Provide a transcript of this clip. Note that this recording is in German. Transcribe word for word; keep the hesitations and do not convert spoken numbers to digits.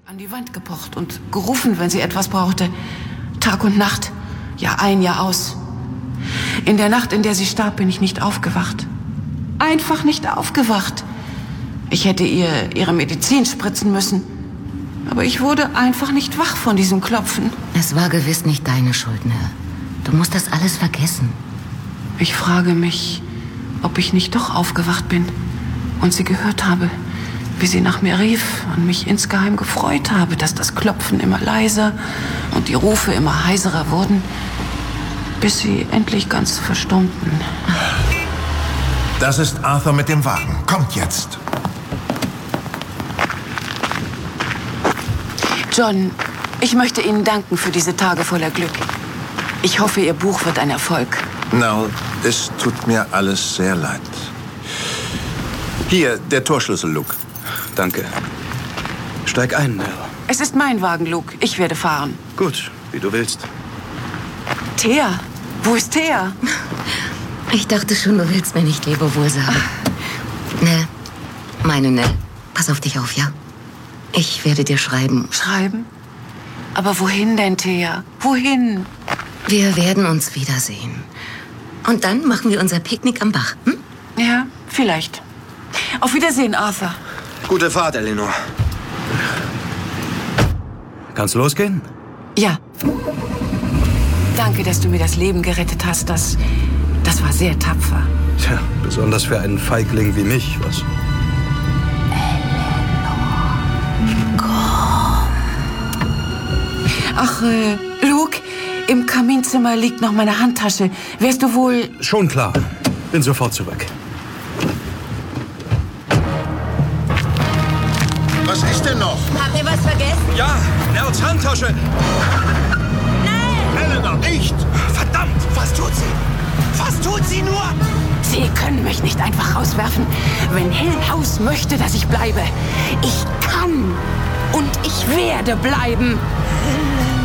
An die Wand gepocht und gerufen, wenn sie etwas brauchte. Tag und Nacht, Jahr ein, Jahr aus. In der Nacht, in der sie starb, bin ich nicht aufgewacht. Einfach nicht aufgewacht. Ich hätte ihr ihre Medizin spritzen müssen. Aber ich wurde einfach nicht wach von diesem Klopfen. Es war gewiss nicht deine Schuld, Nell. Du musst das alles vergessen. Ich frage mich, ob ich nicht doch aufgewacht bin und sie gehört habe, wie sie nach mir rief und mich insgeheim gefreut habe, dass das Klopfen immer leiser und die Rufe immer heiserer wurden, bis sie endlich ganz verstummten. Das ist Arthur mit dem Wagen. Kommt jetzt. John, ich möchte Ihnen danken für diese Tage voller Glück. Ich hoffe, Ihr Buch wird ein Erfolg. Nell, es tut mir alles sehr leid. Hier, der Torschlüssel, Luke. Danke. Steig ein, Nell. Es ist mein Wagen, Luke. Ich werde fahren. Gut, wie du willst. Thea, wo ist Thea? Ich dachte schon, du willst mir nicht Lebewohl sagen. Nell, meine Nell, pass auf dich auf, ja? Ich werde dir schreiben. Schreiben? Aber wohin denn, Thea? Wohin? Wir werden uns wiedersehen. Und dann machen wir unser Picknick am Bach, hm? Ja, vielleicht. Auf Wiedersehen, Arthur. Gute Fahrt, Eleanor. Kann's losgehen? Ja. Danke, dass du mir das Leben gerettet hast. Das, das war sehr tapfer. Tja, besonders für einen Feigling wie mich, was? Ach, äh, Luke, im Kaminzimmer liegt noch meine Handtasche. Wärst du wohl... Schon klar. Bin sofort zurück. Was ist denn noch? Habt ihr was vergessen? Ja, Nells Handtasche. Nein! Eleanor, nicht! Verdammt, was tut sie? Was tut sie nur? Sie können mich nicht einfach rauswerfen. Wenn Hill House möchte, dass ich bleibe. Ich kann und ich werde bleiben. Eleanor.